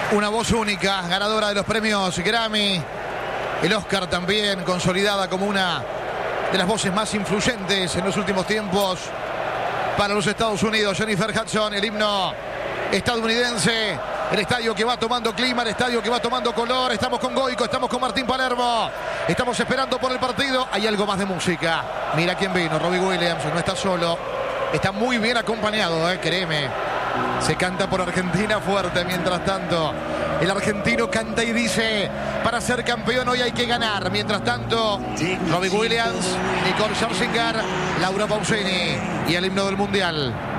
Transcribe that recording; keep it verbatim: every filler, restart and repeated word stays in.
Una voz única, ganadora de los premios Grammy. El Oscar también, consolidada como una de las voces más influyentes en los últimos tiempos para los Estados Unidos. Jennifer Hudson, el himno estadounidense. El estadio que va tomando clima, el estadio que va tomando color. Estamos con Goico, estamos con Martín Palermo. Estamos esperando por el partido. Hay algo más de música. Mira quién vino, Robbie Williams. No está solo. Está muy bien acompañado, eh, créeme. Se canta por Argentina fuerte. Mientras tanto, el argentino canta y dice: para ser campeón hoy hay que ganar. Mientras tanto, Robbie Williams, Nicole Scherzinger, Laura Pausini y el himno del Mundial.